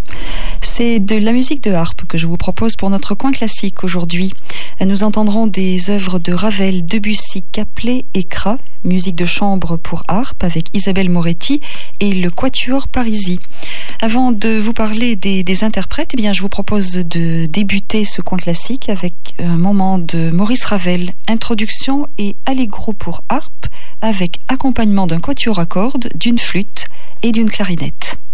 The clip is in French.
C'est de la musique de harpe que je vous propose pour notre coin classique aujourd'hui. Nous entendrons des œuvres de Ravel, Debussy, Caplet et Kra, musique de chambre pour harpe avec Isabelle Moretti et le Quatuor Parisi. Avant de vous parler des interprètes, eh bien, je vous propose de débuter ce coin classique avec un moment de Maurice Ravel, introduction et allegro pour harpe avec accompagnement d'un quatuor à cordes, d'une flûte et d'une clarinette.